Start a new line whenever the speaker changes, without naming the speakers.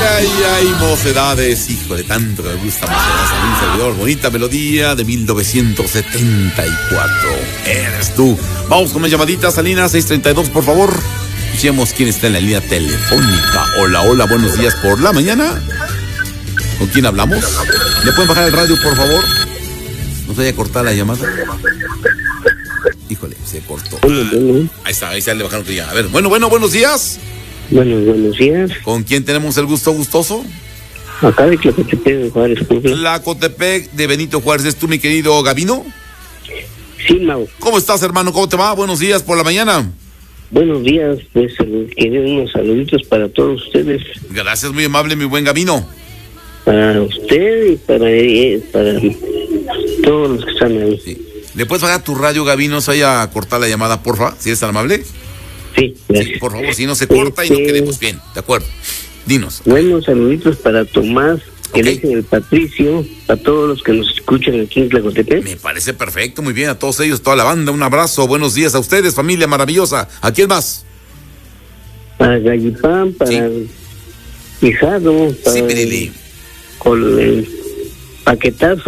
Ay, mocedades, hijo de tanto que me gusta mocedades a mi servidor. Bonita melodía de 1974. Eres tú. Vamos con una llamadita, Salina, 632, por favor. Escuchemos quién está en la línea telefónica. Hola, hola, buenos días por la mañana. ¿Con quién hablamos? ¿Le pueden bajar el radio, por favor? ¿No se vaya a cortar la llamada? Híjole, se cortó. Ahí está, le bajaron ya. A ver, buenos días.
Buenos días.
¿Con quién tenemos el gusto gustoso?
Acá de Tlacotepec de Juárez, Puebla.
Tlacotepec de Benito Juárez. ¿Es tú, mi querido Gavino?
Sí, Mau.
¿Cómo estás, hermano? ¿Cómo te va? Buenos días por la mañana.
Buenos días, pues quería unos saluditos para todos ustedes.
Gracias, muy amable, mi buen Gavino.
Para usted y para todos los que están ahí.
Sí. ¿Le puedes bajar tu radio, Gavino? Se vaya a cortar la llamada, porfa, si eres tan amable.
Sí, gracias.
Sí, por favor, si no se corta y no quedemos bien, ¿de acuerdo? Dinos.
Buenos saluditos para Tomás, que le dicen el Patricio, para todos los que nos escuchan aquí en Tlacotepec.
Me parece perfecto, muy bien, a todos ellos, toda la banda, un abrazo, buenos días a ustedes, familia maravillosa. ¿A quién más?
Para Gallipán, para Quijado, para
sí, Pirili.
con el paquetazo.